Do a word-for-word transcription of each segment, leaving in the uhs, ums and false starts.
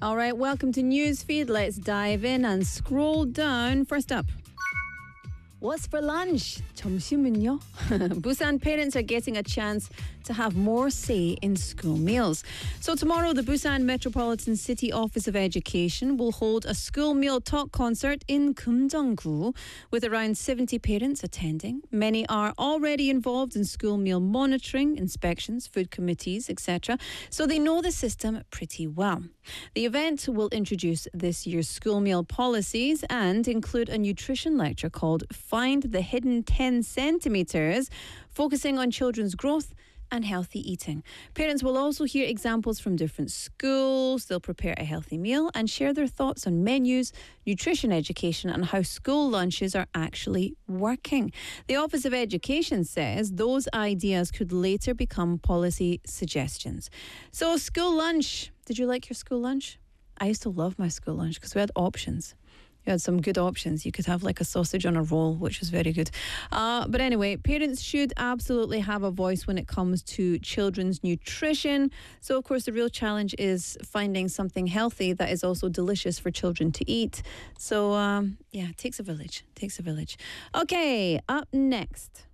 All right, welcome to Newsfeed. Let's dive in and scroll down. First up. What's for lunch? 점심은요? Busan parents are getting a chance to have more say in school meals. So tomorrow, the Busan Metropolitan City Office of Education will hold a school meal talk concert in Keumjeong-gu with around seventy parents attending. Many are already involved in school meal monitoring, inspections, food committees, et cetera. So they know the system pretty well. The event will introduce this year's school meal policies and include a nutrition lecture called Find the Hidden ten centimetres, focusing on children's growth and healthy eating. Parents will also hear examples from different schools. They'll prepare a healthy meal and share their thoughts on menus, nutrition education, and how school lunches are actually working. The Office of Education says those ideas could later become policy suggestions. So, school lunch. Did you like your school lunch? I used to love my school lunch because we had options. You had some good options. You could have like a sausage on a roll, which was very good. Uh, but anyway, parents should absolutely have a voice when it comes to children's nutrition. So, of course, the real challenge is finding something healthy that is also delicious for children to eat. So, um, yeah, it takes a village. It takes a village. Okay, up next.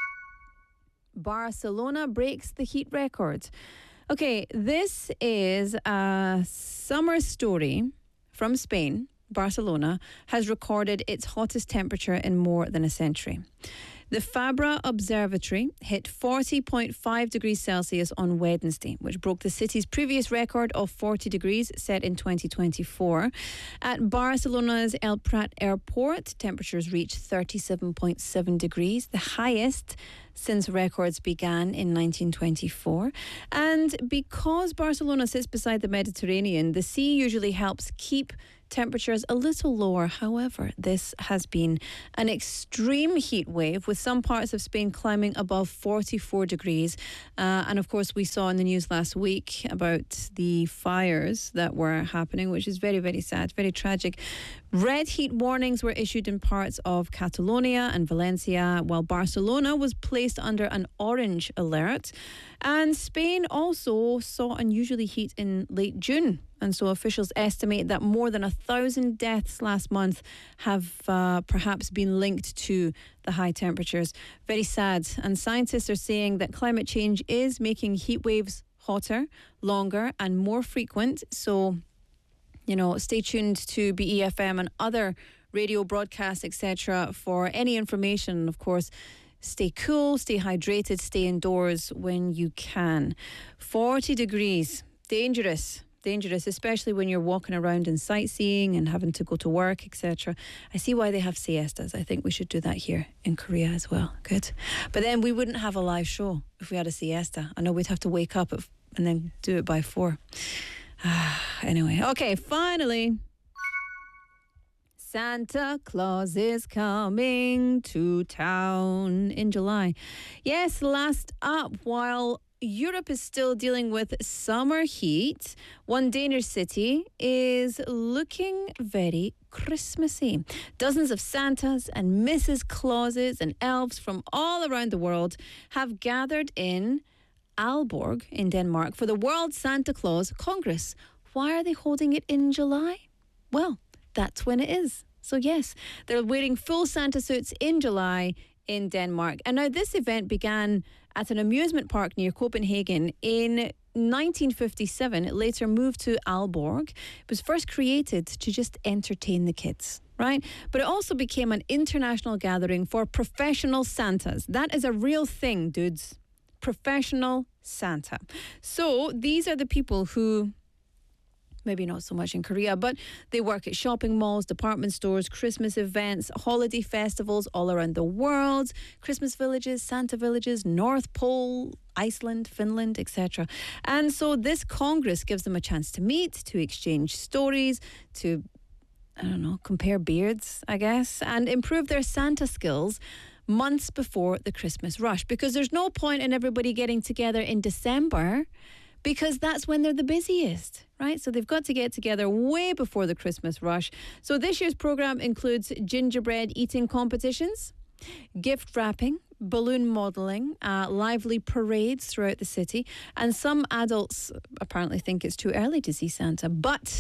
Barcelona breaks the heat record. Okay, this is a summer story from Spain. Barcelona has recorded its hottest temperature in more than a century. The Fabra Observatory hit forty point five degrees Celsius on Wednesday, which broke the city's previous record of forty degrees set in twenty twenty-four. At Barcelona's El Prat Airport, temperatures reached thirty-seven point seven degrees, the highest since records began in nineteen twenty-four. And because Barcelona sits beside the Mediterranean, the sea usually helps keep temperatures a little lower. However, this has been an extreme heat wave with some parts of Spain climbing above forty-four degrees. Uh, and of course, we saw in the news last week about the fires that were happening, which is very, very sad, very tragic. Red heat warnings were issued in parts of Catalonia and Valencia, while Barcelona was placed under an orange alert. And Spain also saw unusually heat in late June. And so officials estimate that more than a thousand deaths last month have uh, perhaps been linked to the high temperatures. Very sad. And scientists are saying that climate change is making heat waves hotter, longer, and more frequent. So, you know, stay tuned to B E F M and other radio broadcasts, et cetera, for any information. Of course, stay cool, stay hydrated, stay indoors when you can. forty degrees, dangerous. Dangerous, especially when you're walking around and sightseeing and having to go to work, et cetera. I see why they have siestas. I think we should do that here in Korea as well. Good. But then we wouldn't have a live show if we had a siesta. I know we'd have to wake up at, and then do it by four. Anyway, okay, finally. Santa Claus is coming to town in July. Yes, last up, while Europe is still dealing with summer heat, one Danish city is looking very Christmassy. Dozens of Santas and Missus Clauses and elves from all around the world have gathered in Aalborg in Denmark for the World Santa Claus Congress. Why are they holding it in July? Well, that's when it is. So yes, they're wearing full Santa suits in July in Denmark. And now this event began at an amusement park near Copenhagen in nineteen fifty-seven. It later moved to Aalborg. It was first created to just entertain the kids, right? But it also became an international gathering for professional Santas. That is a real thing, dudes. Professional Santa. So these are the people who, maybe not so much in Korea, but they work at shopping malls, department stores, Christmas events, holiday festivals all around the world, Christmas villages, Santa villages, North Pole, Iceland, Finland, et cetera. And so this Congress gives them a chance to meet, to exchange stories, to, I don't know, compare beards, I guess, and improve their Santa skills months before the Christmas rush. Because there's no point in everybody getting together in December, because that's when they're the busiest, right? So they've got to get together way before the Christmas rush. So this year's program includes gingerbread eating competitions, gift wrapping, balloon modelling, uh, lively parades throughout the city. And some adults apparently think it's too early to see Santa, but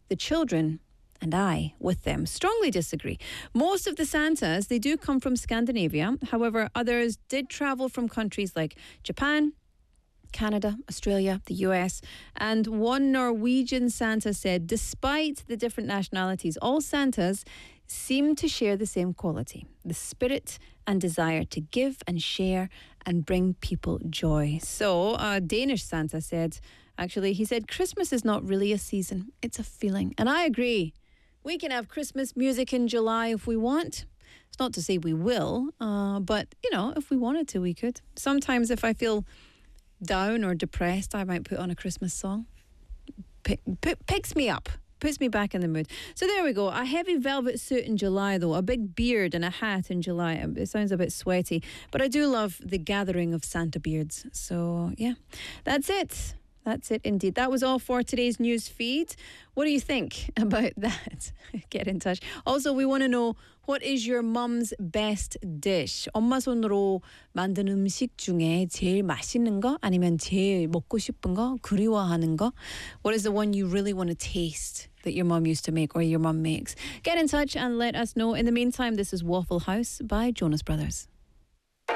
the children and I with them strongly disagree. Most of the Santas, they do come from Scandinavia. However, others did travel from countries like Japan, Canada, Australia, the U S. And one Norwegian Santa said, despite the different nationalities, all Santas seem to share the same quality, the spirit and desire to give and share and bring people joy. So a Danish Santa said, actually, he said, Christmas is not really a season, it's a feeling. And I agree. We can have Christmas music in July if we want. It's not to say we will, uh, but, you know, if we wanted to, we could. Sometimes if I feel down or depressed, I might put on a Christmas song. Pick, pick, picks me up. Puts me back in the mood. So there we go. A heavy velvet suit in July, though. A big beard and a hat in July. It sounds a bit sweaty. But I do love the gathering of Santa beards. So, yeah. That's it. That's it indeed. That was all for today's news feed. What do you think about that? Get in touch. Also, we want to know, what is your mum's best dish? 엄마 손으로 만든 음식 중에 제일 맛있는 거? 아니면 제일 먹고 싶은 거? 그리워하는 거? What is the one you really want to taste that your mum used to make or your mum makes? Get in touch and let us know. In the meantime, this is Waffle House by Jonas Brothers.